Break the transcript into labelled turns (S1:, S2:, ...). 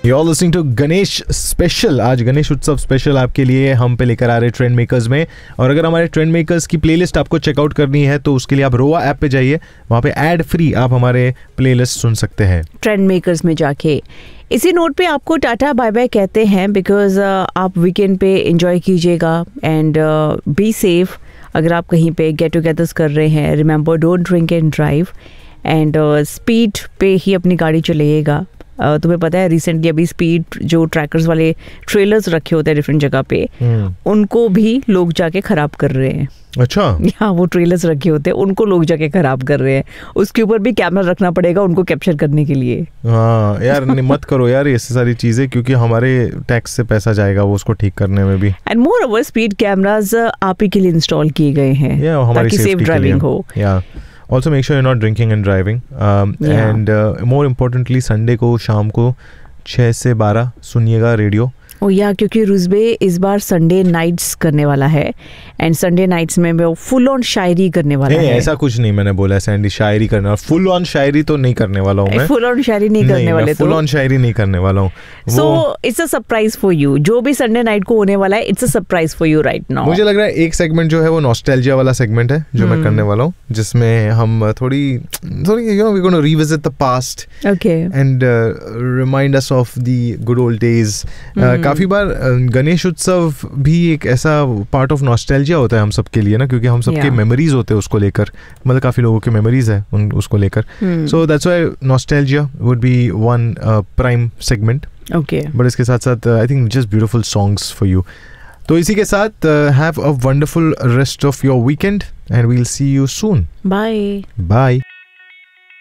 S1: You are listening to Ganesh special. आज गणेश उत्सव special आपके लिए हम पे लेकर आ रहे ट्रेंड मेकर्स में। और अगर हमारे ट्रेंड मेकर्स की प्लेलिस्ट आपको चेकआउट करनी है तो उसके लिए आप रोआ ऐप पे जाइए, वहाँ पे एड फ्री आप हमारे प्लेलिस्ट सुन सकते हैं
S2: ट्रेंड मेकर्स में जाके। इसी नोट पे आपको टाटा बाय बाय कहते हैं, बिकॉज आप वीकेंड पे एंजॉय कीजिएगा एंड बी सेफ। अगर आप कहीं पे गेट टुगेदर्स कर रहे हैं, remember don't drink and drive and speed पे ही अपनी गाड़ी चलाइएगा। तुम्हें पता है रिसेंटली अभी स्पीड जो ट्रैकर्स वाले ट्रेलर्स रखे होते हैं डिफरेंट जगह पे, उनको भी लोग जाके खराब कर रहे हैं।
S1: अच्छा,
S2: यहाँ वो ट्रेलर्स रखे होते हैं उनको लोग जाके खराब कर रहे हैं। उसके ऊपर भी कैमरा रखना पड़ेगा उनको कैप्चर करने के लिए।
S1: हाँ यार, मत करो यार ऐसी सारी चीजें, क्योंकि हमारे टैक्स से पैसा जाएगा वो उसको ठीक करने में भी।
S2: And more over speed cameras आप ही के लिए इंस्टॉल किए गए हैं ताकि सेफ ड्राइविंग हो।
S1: Also make sure you're not drinking and driving. And more importantly, Sunday को शाम को 6 से 12 सुनिएगा रेडियो।
S2: या क्योंकि रुजबे इस बार संडे नाइट्स करने वाला है एंड संडे नाइट्स में वो फुल ऑन शायरी करने वाला है।
S1: ऐसा कुछ नहीं मैंने बोला सैंडी शायरी करना, फुल ऑन शायरी तो नहीं करने वाला हूँ मैं।
S2: फुल ऑन शायरी नहीं करने वाले,
S1: फुल ऑन शायरी नहीं करने वाला हूँ।
S2: So it's a surprise for you. जो भी संडे नाइट को होने वाला है it's a surprise for you right now.
S1: मुझे लग रहा है एक सेगमेंट जो है वो नॉस्टैल्जिया वाला सेगमेंट है जो मैं करने वाला हूँ, जिसमें हम थोड़ी you know we gonna revisit the past and remind us of the good old days. काफी बार गणेश उत्सव भी एक ऐसा पार्ट ऑफ नॉस्टैल्जिया होता है हम सबके लिए ना, क्योंकि हम सबके मेमोरीज होते हैं उसको लेकर, मतलब काफी लोगों के मेमोरीज है उसको लेकर। So that's why nostalgia would be one prime segment.
S2: Okay,
S1: but इसके साथ साथ I think just beautiful songs for you. तो इसी के साथ have a wonderful rest of your weekend and we will see you soon.
S2: Bye
S1: bye.